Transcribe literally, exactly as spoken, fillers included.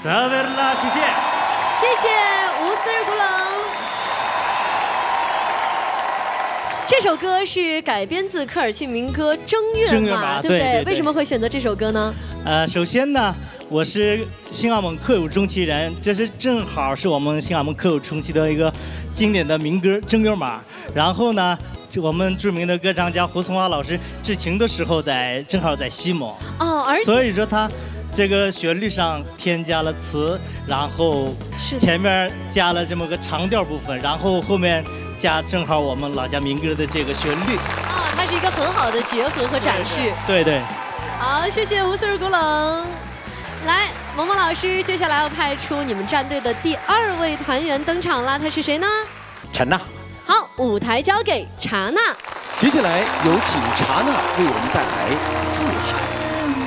萨维拉，谢谢， 谢谢无丝儿古冷。这首歌是改编自科尔沁民歌《正月正月马》， 马对不对？ 对对对为什么会选择这首歌呢？ 呃，首先呢，我是新澳门客有中旗人，这是正好是我们新澳门客有中旗的一个经典的民歌《正月马》。然后呢，我们著名的歌唱家胡松华老师制琴的时候在，正好在西蒙。 哦，而且所以说他这个旋律上添加了词，然后前面加了这么个长调部分，然后后面加正好我们老家民歌的这个旋律。 啊，它是一个很好的结合和展示。 对对。 好，谢谢无丝儿古冷。来，萌萌老师，接下来要派出你们战队的第二位团员登场啦，他是谁呢？ 陈娜。 好，舞台交给查娜。 接下来有请查娜为我们带来《四海》。